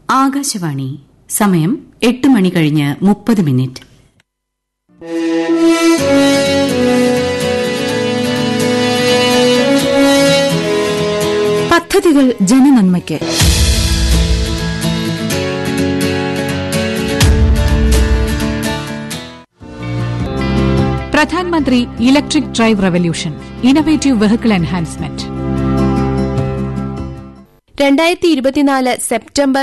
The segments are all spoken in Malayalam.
ആകാശവാണി. സമയം 8:30 പദ്ധതികൾ ജനനന്മയ്ക്ക്. Pradhan Mantri electric drive revolution innovative vehicle enhancement. 2024 September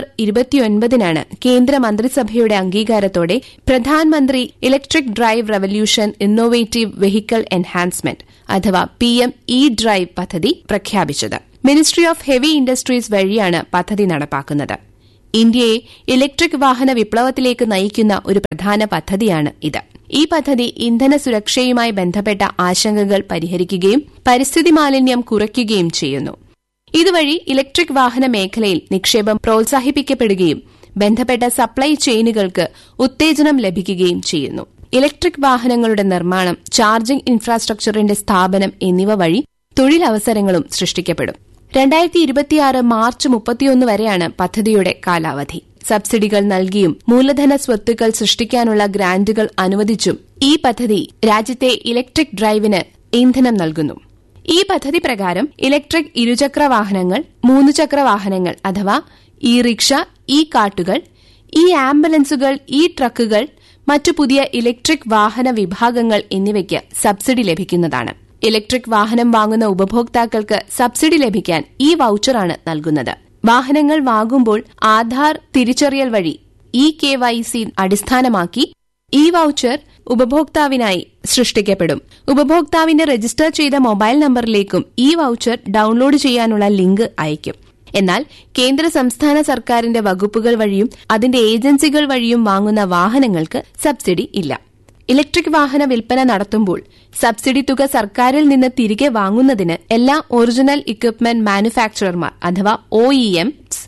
29 കേന്ദ്ര മന്ത്രിസഭയുടെ അംഗീകാരത്തോടെ Pradhan Mantri electric drive revolution innovative vehicle enhancement അഥവാ PM ഇ-ഡ്രൈവ് പദ്ധതി പ്രഖ്യാപിച്ചത്. മിനിസ്ട്രി ഓഫ് ഹെവി ഇൻഡസ്ട്രീസ് വഴിയാണ് പദ്ധതി നടപ്പാക്കുന്നത്. ഇന്ത്യയെ ഇലക്ട്രിക് വാഹന വിപ്ലവത്തിലേക്ക് നയിക്കുന്ന ഒരു പ്രധാന പദ്ധതിയാണ് ഇത്. ഈ പദ്ധതി ഇന്ധന സുരക്ഷയുമായി ബന്ധപ്പെട്ട ആശങ്കകൾ പരിഹരിക്കുകയും പരിസ്ഥിതി മാലിന്യം കുറയ്ക്കുകയും ചെയ്യുന്നു. ഇതുവഴി ഇലക്ട്രിക് വാഹന മേഖലയിൽ നിക്ഷേപം പ്രോത്സാഹിപ്പിക്കപ്പെടുകയും ബന്ധപ്പെട്ട സപ്ലൈ ചെയിനുകൾക്ക് ഉത്തേജനം ലഭിക്കുകയും ചെയ്യുന്നു. ഇലക്ട്രിക് വാഹനങ്ങളുടെ നിർമ്മാണം, ചാർജിംഗ് ഇൻഫ്രാസ്ട്രക്ചറിന്റെ സ്ഥാപനം എന്നിവ വഴി തൊഴിലവസരങ്ങളും സൃഷ്ടിക്കപ്പെടും. 2026 മാർച്ച് 31 വരെയാണ് പദ്ധതിയുടെ കാലാവധി. സബ്സിഡികൾ നൽകിയും മൂലധന സ്വത്തുക്കൾ സൃഷ്ടിക്കാനുള്ള ഗ്രാന്റുകൾ അനുവദിച്ചും ഈ പദ്ധതി രാജ്യത്തെ ഇലക്ട്രിക് ഡ്രൈവിന് ഇന്ധനം നൽകുന്നു. ഈ പദ്ധതി പ്രകാരം ഇലക്ട്രിക് ഇരുചക്ര വാഹനങ്ങൾ, 3 ചക്ര വാഹനങ്ങൾ അഥവാ E rickshaw, E കാട്ടുകൾ, E ആംബുലൻസുകൾ, E ട്രക്കുകൾ, മറ്റു പുതിയ ഇലക്ട്രിക് വാഹന വിഭാഗങ്ങൾ എന്നിവയ്ക്ക് സബ്സിഡി ലഭിക്കുന്നതാണ്. ഇലക്ട്രിക് വാഹനം വാങ്ങുന്ന ഉപഭോക്താക്കൾക്ക് സബ്സിഡി ലഭിക്കാൻ ഈ വൌച്ചറാണ് നൽകുന്നത്. വാഹനങ്ങൾ വാങ്ങുമ്പോൾ ആധാർ തിരിച്ചറിയൽ വഴി eKYC അടിസ്ഥാനമാക്കി ഈ വൌച്ചർ ഉപഭോക്താവിനായി സൃഷ്ടിക്കപ്പെടും. ഉപഭോക്താവിന്റെ രജിസ്റ്റർ ചെയ്ത മൊബൈൽ നമ്പറിലേക്കും ഈ വൌച്ചർ ഡൌൺലോഡ് ചെയ്യാനുള്ള ലിങ്ക് അയക്കും. എന്നാൽ കേന്ദ്ര സംസ്ഥാന സർക്കാരിന്റെ വകുപ്പുകൾ വഴിയും അതിന്റെ ഏജൻസികൾ വഴിയും വാങ്ങുന്ന വാഹനങ്ങൾക്ക് സബ്സിഡി ഇല്ല. ഇലക്ട്രിക് വാഹന വിൽപ്പന നടത്തുമ്പോൾ സബ്സിഡി തുക സർക്കാരിൽ നിന്ന് തിരികെ വാങ്ങുന്നതിന് എല്ലാ ഒറിജിനൽ ഇക്വിപ്മെന്റ് മാനുഫാക്ചറർമാർ അഥവാ OEMs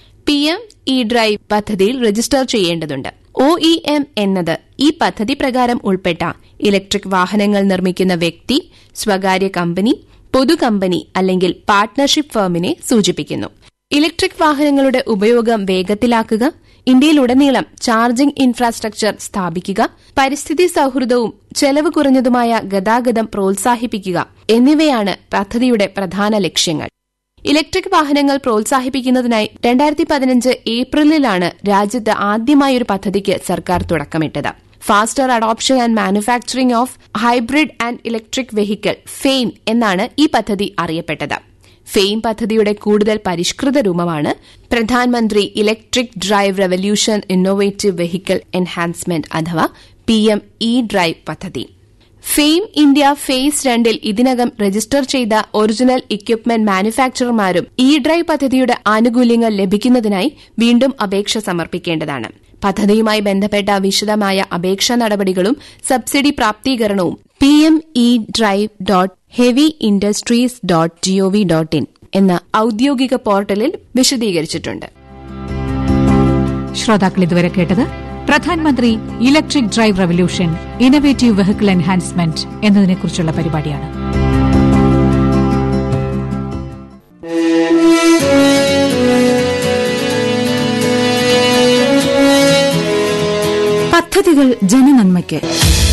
PM ഇ-ഡ്രൈവ് പദ്ധതിയിൽ രജിസ്റ്റർ ചെയ്യേണ്ടതുണ്ട്. OEM എന്നത് ഈ പദ്ധതി പ്രകാരം ഉൾപ്പെട്ട ഇലക്ട്രിക് വാഹനങ്ങൾ നിർമ്മിക്കുന്ന വ്യക്തി, സ്വകാര്യ കമ്പനി, പൊതുകമ്പനി അല്ലെങ്കിൽ പാർട്ട്ണർഷിപ്പ് ഫേമിനെ സൂചിപ്പിക്കുന്നു. ഇലക്ട്രിക് വാഹനങ്ങളുടെ ഉപയോഗം വേഗത്തിലാക്കുക, ഇന്ത്യയിലുടനീളം ചാർജിംഗ് ഇൻഫ്രാസ്ട്രക്ചർ സ്ഥാപിക്കുക, പരിസ്ഥിതി സൌഹൃദവും ചെലവ് കുറഞ്ഞതുമായ ഗതാഗതം പ്രോത്സാഹിപ്പിക്കുക എന്നിവയാണ് പദ്ധതിയുടെ പ്രധാന ലക്ഷ്യങ്ങൾ. ഇലക്ട്രിക് വാഹനങ്ങൾ പ്രോത്സാഹിപ്പിക്കുന്നതിനായി 2015 ഏപ്രിലിലാണ് രാജ്യത്ത് ആദ്യമായൊരു പദ്ധതിക്ക് സർക്കാർ തുടക്കമിട്ടത്. Faster adoption and manufacturing of hybrid and electric vehicle FAME എന്നാണ് ഈ പദ്ധതി അറിയപ്പെട്ടത്. FAME പദ്ധതിയുടെ കൂടുതൽ പരിഷ്കൃത രൂപമാണ് Pradhan Mantri electric drive revolution innovative vehicle enhancement അഥവാ PM ഇ-ഡ്രൈവ് പദ്ധതി. FAME ഇന്ത്യ ഫേസ് 2 ഇതിനകം രജിസ്റ്റർ ചെയ്ത ഒറിജിനൽ ഇക്വിപ്മെന്റ് മാനുഫാക്ചറർമാരും ഇ-ഡ്രൈവ് പദ്ധതിയുടെ ആനുകൂല്യങ്ങൾ ലഭിക്കുന്നതിനായി വീണ്ടും അപേക്ഷ സമർപ്പിക്കേണ്ടതാണ്. പദ്ധതിയുമായി ബന്ധപ്പെട്ട വിശദമായ അപേക്ഷാ നടപടികളും സബ്സിഡി പ്രാപ്തീകരണവും pmedrive.heavyindustries.gov.in എന്ന ഔദ്യോഗിക പോർട്ടലിൽ വിശദീകരിച്ചിട്ടുണ്ട്. ശ്രോതാക്കൾ ഇതുവരെ കേട്ടത് Pradhan Mantri electric drive revolution innovative vehicle enhancement എന്നതിനെക്കുറിച്ചുള്ള പരിപാടിയാണ്. പദ്ധതികൾ ജനനന്മയ്ക്ക്.